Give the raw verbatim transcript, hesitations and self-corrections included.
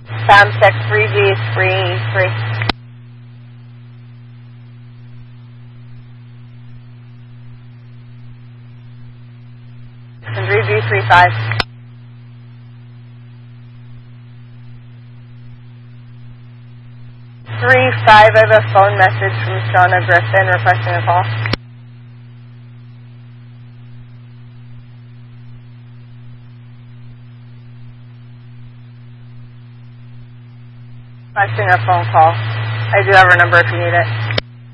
Sound check three G three three. three G three five. three five, I have a phone message from Shauna Griffin requesting a call. Requesting a phone call. I do have her number if you need it.